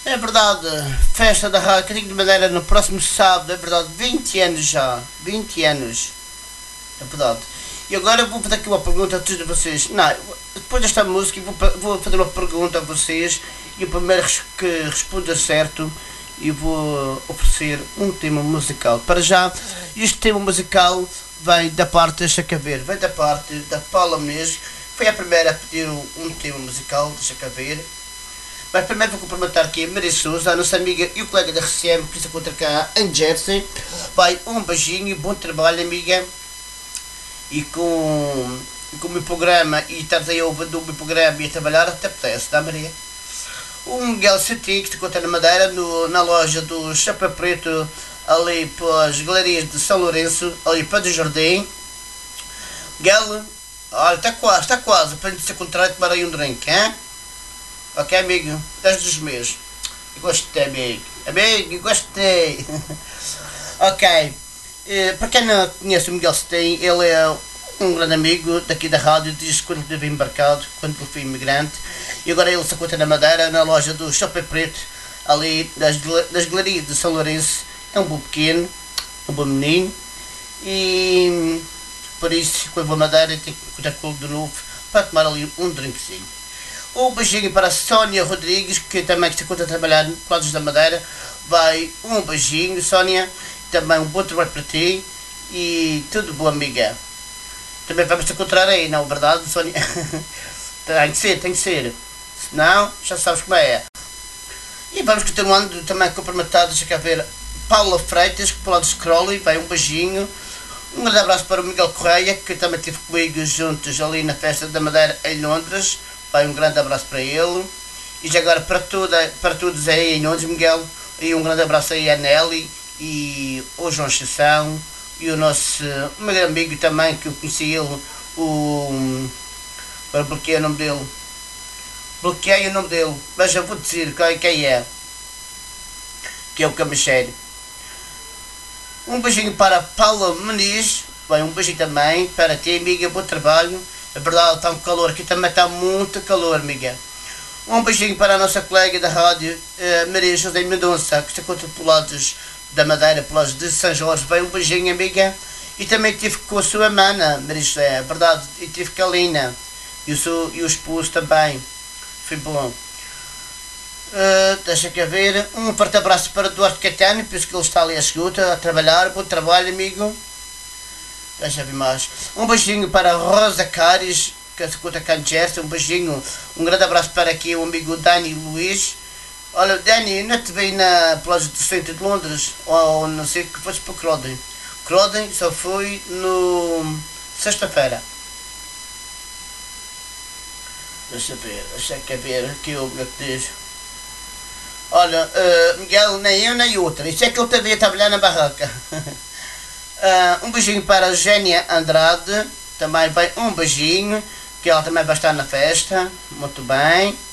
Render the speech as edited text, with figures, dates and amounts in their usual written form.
É verdade, festa da Rádio Catinho de Madeira no próximo sábado, é verdade, 20 anos já, 20 anos, é verdade. E agora eu vou fazer aqui uma pergunta a todos vocês. Não, depois desta música vou fazer uma pergunta a vocês e o primeiro que responda certo eu vou oferecer um tema musical. Para já, este tema musical vem da parte, deixa cá ver, vem da parte da Paula Menezes, foi a primeira a pedir um tema musical, deixa cá ver. Mas primeiro vou cumprimentar aqui a Maria Souza, a nossa amiga e o colega da RCM, que se encontra cá em Jersey. Vai, um beijinho, bom trabalho, amiga. E com o meu programa, e estás aí ouvindo o meu programa e a trabalhar, até apetece, tá, Maria? O Miguel Citi, que se encontra na Madeira, na loja do Chapéu Preto, ali pelas galerias de São Lourenço, ali para o Jardim. Miguel, olha, está quase, para a gente se encontrar e tomar aí um drink, hein? Ok, amigo? 10 dos meses. Eu gostei, amigo. Amigo, gostei. Ok. Para quem não conhece o Miguel Cetim, ele é um grande amigo daqui da rádio, desde quando ele veio embarcado, quando ele foi imigrante. E agora ele se encontra na Madeira, na loja do Chapéu Preto, ali das galerias de São Lourenço. É um bom pequeno, um bom menino. E por isso, quando vou a Madeira, tenho que encontrar com ele de novo para tomar ali um drinkzinho. Um beijinho para a Sónia Rodrigues, que também se encontra a trabalhar no Lados da Madeira. Vai, um beijinho, Sónia. Também um bom trabalho para ti. E tudo bom, amiga. Também vamos te encontrar aí, não é verdade, Sónia? Tem que ser. Senão, já sabes como é. E vamos continuando também cumprimentado, deixa cá ver, Paula Freitas, que para o lado de Scrolly. Vai, um beijinho. Um grande abraço para o Miguel Correia, que também esteve comigo juntos ali na Festa da Madeira em Londres. Vai, um grande abraço para ele. E já agora para todos aí em Londres, Miguel. E um grande abraço aí a Nelly e o João Chassão. E o nosso meu amigo também, que eu conheci ele, agora bloqueei o nome dele. Bloqueei o nome dele, mas eu vou dizer quem é. Que é o Camacheiro. Um beijinho para a Paula Muniz. Vai, um beijinho também para ti, amiga, bom trabalho. É verdade, está um calor, aqui também está muito calor, amiga. Um beijinho para a nossa colega da rádio, Maria José Mendonça, que está controlados da Madeira, pelas de São Jorge. Vai, um beijinho, amiga. E também estive com a sua mana, Maria José, é verdade, e estive com a Lina. E o esposo também. Foi bom. Deixa cá ver. Um forte abraço para Eduardo Catano, penso que ele está ali à escuta, a trabalhar. Bom trabalho, amigo. Deixa eu ver mais. Um beijinho para a Rosa Cares, que se encontra cá em Chester. Um beijinho, um grande abraço para aqui o amigo Dani Luiz. Olha, Dani, não te veio na loja do centro de Londres, ou não sei, que foste para Croydon. Croydon só foi no sexta-feira. Deixa eu ver aqui o que diz. Olha, Miguel, nem eu nem outra. Isso é que ele também a trabalhar na barraca. Um beijinho para a Eugénia Andrade, também vai um beijinho, que ela também vai estar na festa, muito bem.